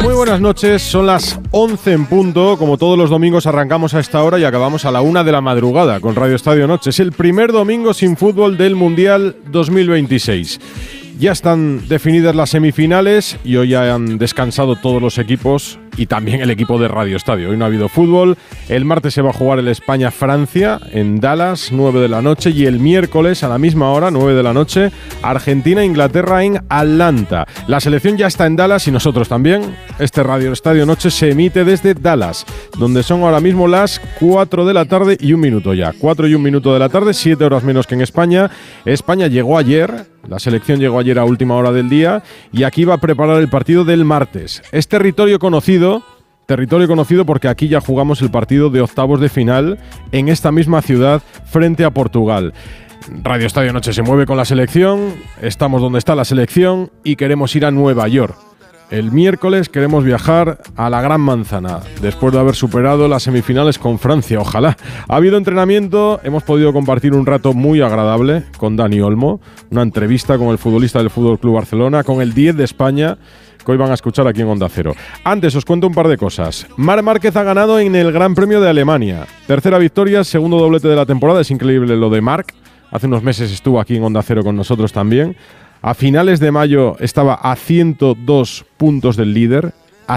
Muy buenas noches, son las 11 en punto. Como todos los domingos arrancamos a esta hora y acabamos a la 1 de la madrugada con Radio Estadio Noche. Es el primer domingo sin fútbol del Mundial 2026. Ya están definidas las semifinales y hoy ya han descansado todos los equipos y también el equipo de Radio Estadio. Hoy no ha habido fútbol. El martes se va a jugar el España-Francia en Dallas, 9 de la noche. Y el miércoles a la misma hora, 9 de la noche, Argentina-Inglaterra en Atlanta. La selección ya está en Dallas y nosotros también. Este Radio Estadio Noche se emite desde Dallas, donde son ahora mismo las 4 de la tarde y un minuto ya. 4 y un minuto de la tarde, 7 horas menos que en España. España llegó ayer, la selección llegó ayer a última hora del día y aquí va a preparar el partido del martes. Es territorio conocido porque aquí ya jugamos el partido de octavos de final en esta misma ciudad frente a Portugal. Radio Estadio Noche se mueve con la selección, estamos donde está la selección y queremos ir a Nueva York. El miércoles queremos viajar a la Gran Manzana, después de haber superado las semifinales con Francia, ojalá. Ha habido entrenamiento, hemos podido compartir un rato muy agradable con Dani Olmo, una entrevista con el futbolista del Fútbol Club Barcelona, con el 10 de España, que hoy van a escuchar aquí en Onda Cero. Antes os cuento un par de cosas. Marc Márquez ha ganado en el Gran Premio de Alemania. Tercera victoria, segundo doblete de la temporada, es increíble lo de Marc. Hace unos meses estuvo aquí en Onda Cero con nosotros también. A finales de mayo estaba a 102 puntos del líder,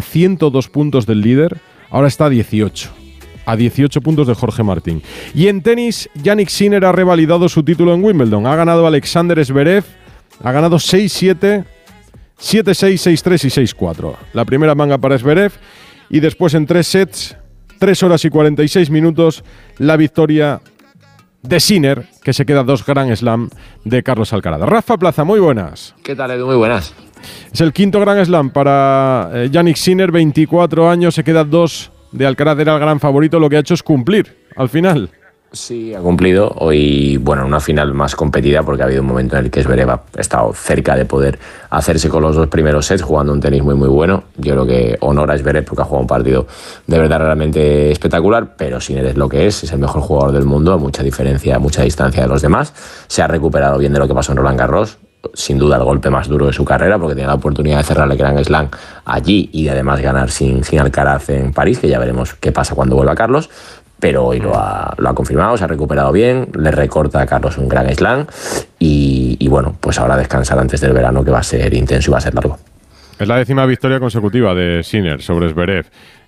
ahora está a 18. A 18 puntos de Jorge Martín. Y en tenis, Jannik Sinner ha revalidado su título en Wimbledon. Ha ganado Alexander Zverev, ha ganado 6-7, 7-6, 6-3 y 6-4. La primera manga para Zverev y después en 3 sets, 3 horas y 46 minutos, la victoria de Sinner, que se queda 2 Grand Slam de Carlos Alcaraz. Rafa Plaza, muy buenas. ¿Qué tal, Edu? Muy buenas. Es el quinto Grand Slam para Jannik Sinner, 24 años, se queda 2 de Alcaraz, era el gran favorito, lo que ha hecho es cumplir al final. Sí, ha cumplido. Hoy, bueno, en una final más competida porque ha habido un momento en el que Zverev ha estado cerca de poder hacerse con los 2 primeros sets jugando un tenis muy muy bueno. Yo creo que honor a Zverev porque ha jugado un partido de verdad realmente espectacular, pero Sinner es lo que es el mejor jugador del mundo, a mucha diferencia, a mucha distancia de los demás. Se ha recuperado bien de lo que pasó en Roland Garros. Sin duda el golpe más duro de su carrera porque tiene la oportunidad de cerrar el Grand Slam allí y además ganar sin Alcaraz en París, que ya veremos qué pasa cuando vuelva Carlos. Pero hoy lo ha confirmado, se ha recuperado bien, le recorta a Carlos un Grand Slam y bueno, pues ahora descansar antes del verano, que va a ser intenso y va a ser largo. Es la 10ª victoria consecutiva de Sinner sobre Zverev.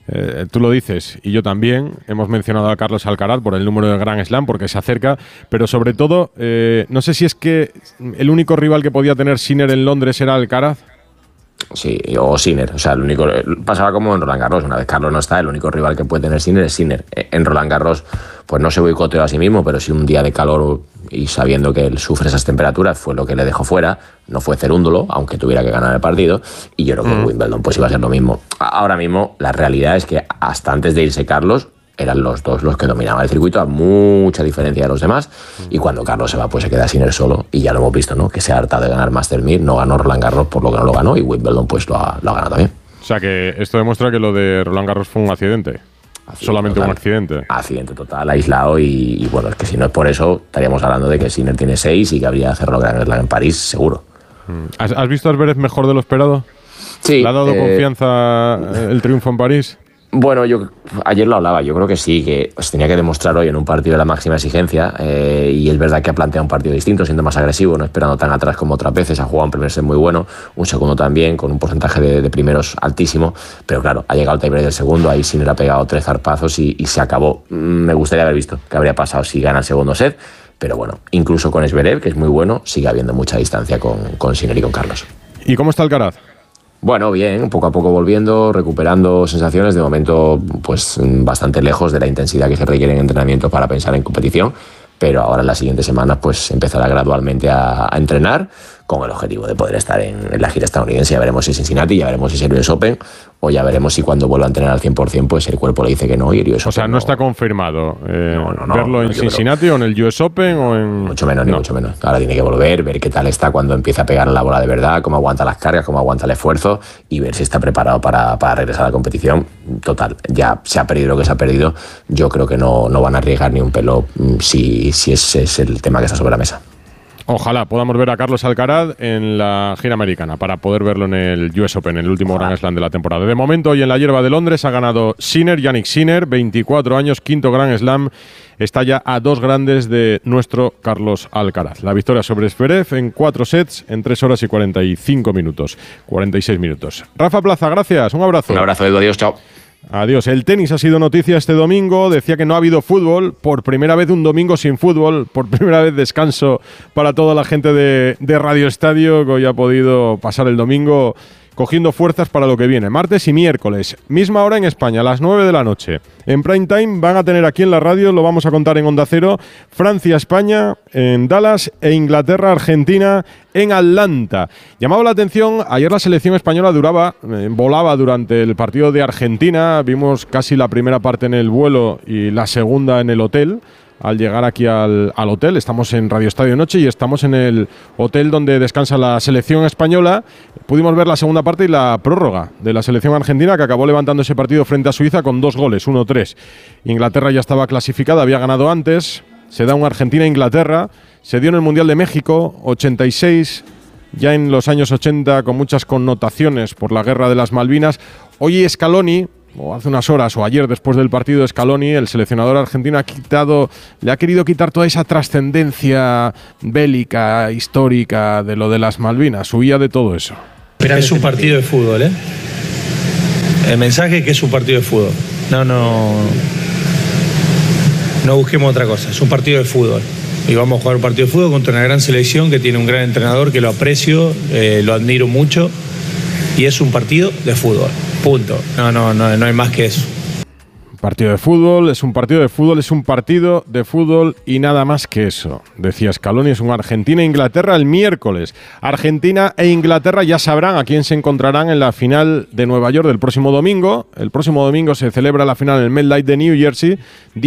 Tú lo dices y yo también. Hemos mencionado a Carlos Alcaraz por el número de Grand Slam porque se acerca, pero sobre todo no sé si es que el único rival que podía tener Sinner en Londres era Alcaraz. Sí, o Sinner, o sea, el único pasaba como en Roland Garros, una vez Carlos no está, el único rival que puede tener Sinner es Sinner. En Roland Garros, pues no se boicoteó a sí mismo, pero sí un día de calor y sabiendo que él sufre esas temperaturas fue lo que le dejó fuera, no fue cerúndulo, aunque tuviera que ganar el partido, y yo creo que en Wimbledon pues iba a ser lo mismo. Ahora mismo la realidad es que hasta antes de irse Carlos eran los dos los que dominaban el circuito a mucha diferencia de los demás, y cuando Carlos se va pues se queda Sinner solo, y ya lo hemos visto, ¿no? Que se ha hartado de ganar Master 1000, no ganó Roland Garros por lo que no lo ganó, y Wimbledon pues lo ha ganado también. O sea que esto demuestra que lo de Roland Garros fue un accidente. Solamente total, un accidente. Accidente total, aislado, y bueno, es que si no es por eso estaríamos hablando de que Sinner tiene 6 y que habría cerrado Grand Slam en París, seguro. ¿Has visto a Zverev mejor de lo esperado? Sí. ¿Le ha dado confianza el triunfo en París? Bueno, yo ayer lo hablaba, yo creo que sí, que pues, tenía que demostrar hoy en un partido de la máxima exigencia, y es verdad que ha planteado un partido distinto, siendo más agresivo, no esperando tan atrás como otras veces. Ha jugado un primer set muy bueno, un segundo también, con un porcentaje de primeros altísimo, pero claro, ha llegado el tiebreak del segundo, ahí Sinner ha pegado 3 zarpazos y se acabó. Me gustaría haber visto qué habría pasado si gana el segundo set, pero bueno, incluso con Zverev, que es muy bueno, sigue habiendo mucha distancia con Sinner y con Carlos. ¿Y cómo está Alcaraz? Bueno, bien, poco a poco volviendo, recuperando sensaciones, de momento pues bastante lejos de la intensidad que se requiere en entrenamiento para pensar en competición, pero ahora en las siguientes semanas pues empezará gradualmente a entrenar con el objetivo de poder estar en la gira estadounidense. Ya veremos si es Cincinnati, ya veremos si es el US Open, o ya veremos si cuando vuelva a entrenar al 100% pues el cuerpo le dice que no y el US Open. O sea, no está confirmado verlo en Cincinnati o en el US Open o en... Mucho menos, ni mucho menos. Ahora tiene que volver, ver qué tal está cuando empieza a pegar la bola de verdad, cómo aguanta las cargas, cómo aguanta el esfuerzo y ver si está preparado para regresar a la competición. Total, ya se ha perdido lo que se ha perdido. Yo creo que no van a arriesgar ni un pelo si ese es el tema que está sobre la mesa. Ojalá podamos ver a Carlos Alcaraz en la gira americana para poder verlo en el US Open, el último Grand Slam de la temporada. De momento, hoy en la hierba de Londres ha ganado Jannik Sinner, 24 años, quinto Grand Slam. Está ya a 2 grandes de nuestro Carlos Alcaraz. La victoria sobre Zverev en 4 sets en 3 horas y 46 minutos. Rafa Plaza, gracias. Un abrazo. Un abrazo, Edu. Adiós, chao. Adiós. El tenis ha sido noticia este domingo. Decía que no ha habido fútbol. Por primera vez un domingo sin fútbol. Por primera vez descanso para toda la gente de Radio Estadio, que hoy ha podido pasar el domingo cogiendo fuerzas para lo que viene. Martes y miércoles, misma hora en España, a las 9 de la noche. En prime time van a tener aquí en la radio, lo vamos a contar en Onda Cero, Francia-España en Dallas e Inglaterra-Argentina en Atlanta. Llamaba la atención, ayer la selección española volaba durante el partido de Argentina. Vimos casi la primera parte en el vuelo y la segunda en el hotel. Al llegar aquí al hotel, estamos en Radio Estadio Noche y estamos en el hotel donde descansa la selección española. Pudimos ver la segunda parte y la prórroga de la selección argentina, que acabó levantando ese partido frente a Suiza con 2 goles, 1-3. Inglaterra ya estaba clasificada, había ganado antes. Se da un Argentina-Inglaterra. Se dio en el Mundial de México, 86, ya en los años 80, con muchas connotaciones por la Guerra de las Malvinas. Hoy Scaloni, o hace unas horas o ayer después del partido de Scaloni, el seleccionador argentino le ha querido quitar toda esa trascendencia bélica, histórica de lo de las Malvinas. Huía de todo eso. Es un partido de fútbol, ¿eh? El mensaje es que es un partido de fútbol. No busquemos otra cosa. Es un partido de fútbol. Y vamos a jugar un partido de fútbol contra una gran selección que tiene un gran entrenador que lo aprecio, lo admiro mucho. Y es un partido de fútbol. Punto. No hay más que eso. Partido de fútbol, es un partido de fútbol, es un partido de fútbol y nada más que eso. Decía Scaloni, es un Argentina-Inglaterra el miércoles. Argentina e Inglaterra ya sabrán a quién se encontrarán en la final de Nueva York del próximo domingo. El próximo domingo se celebra la final en el MetLife de New Jersey,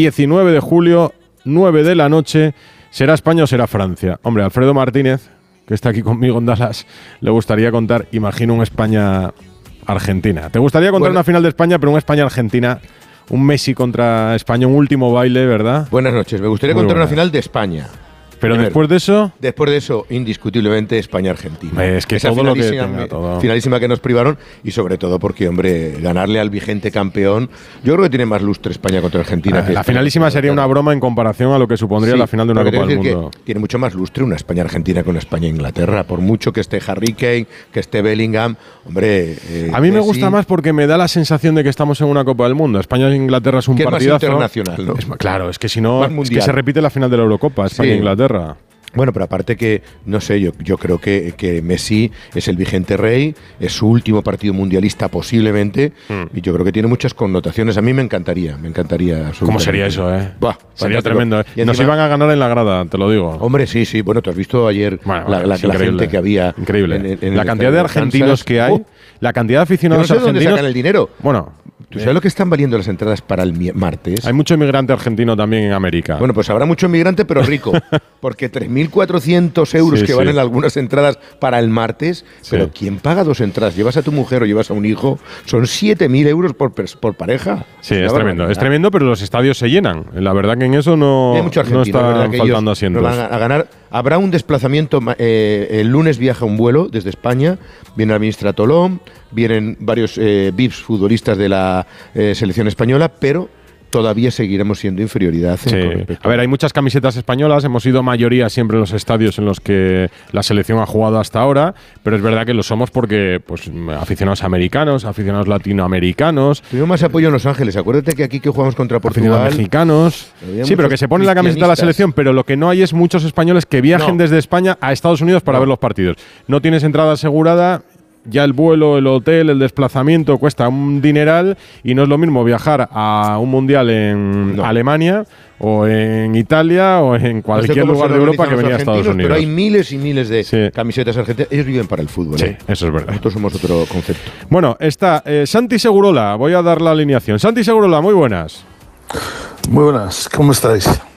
19 de julio, 9 de la noche. ¿Será España o será Francia? Hombre, Alfredo Martínez, que está aquí conmigo en Dallas, le gustaría contar, imagino, un España-Argentina. ¿Te gustaría contar una final de España, pero un España-Argentina? Un Messi contra España, un último baile, ¿verdad? Buenas noches. Me gustaría contar una final de España. Pero primero, después de eso, indiscutiblemente España-Argentina. Es que esa todo lo que tenga, todo. Finalísima que nos privaron y sobre todo porque, hombre, ganarle al vigente campeón, yo creo que tiene más lustre España contra Argentina. La finalísima sería una broma en comparación a lo que supondría la final de una Copa del Mundo. Tiene mucho más lustre una España-Argentina que una España-Inglaterra, por mucho que esté Harry Kane, que esté Bellingham, hombre. A mí me gusta más porque me da la sensación de que estamos en una Copa del Mundo. España-Inglaterra es un partidazo. Es más internacional, ¿no? Claro, es que si no, es que se repite la final de la Eurocopa, España-Inglaterra. Bueno, pero aparte que, no sé, yo creo que Messi es el vigente rey, es su último partido mundialista posiblemente, y yo creo que tiene muchas connotaciones. A mí me encantaría. ¿Cómo sería eso, eh? Buah, sería tremendo, eh. Nos iban a ganar en la grada, te lo digo. Hombre, sí. Bueno, tú has visto ayer la gente que había. Increíble. En la cantidad de argentinos que hay, la cantidad de aficionados argentinos. ¿Dónde sacan el dinero? Bueno, ¿tú sabes lo que están valiendo las entradas para el martes? Hay mucho inmigrante argentino también en América. Bueno, pues habrá mucho inmigrante, pero rico. Porque 3.400 euros que valen algunas entradas para el martes. Pero ¿quién paga 2 entradas? ¿Llevas a tu mujer o llevas a un hijo? Son 7.000 euros por pareja. Sí, es tremendo. Es tremendo, pero los estadios se llenan. La verdad que en eso no está faltando asientos. Van a ganar. Habrá un desplazamiento. El lunes viaja un vuelo desde España. Viene la ministra Tolón. Vienen varios VIPs futbolistas de la selección española, pero todavía seguiremos siendo inferioridad. A ver, hay muchas camisetas españolas, hemos sido mayoría siempre en los estadios en los que la selección ha jugado hasta ahora, pero es verdad que lo somos porque pues aficionados americanos, aficionados latinoamericanos. Tuvimos más apoyo en Los Ángeles, acuérdate que aquí que jugamos contra Portugal. Aficionados mexicanos. Sí, pero que se pone la camiseta de la selección, pero lo que no hay es muchos españoles que viajen desde España a Estados Unidos para ver los partidos. No tienes entrada asegurada. Ya el vuelo, el hotel, el desplazamiento cuesta un dineral y no es lo mismo viajar a un mundial en Alemania o en Italia o en cualquier lugar de Europa que venir a Estados Unidos. Pero hay miles y miles de camisetas argentinas. Ellos viven para el fútbol. Sí, eso es verdad. Nosotros somos otro concepto. Bueno, está Santi Segurola. Voy a dar la alineación. Santi Segurola, muy buenas. Muy buenas, ¿cómo estáis?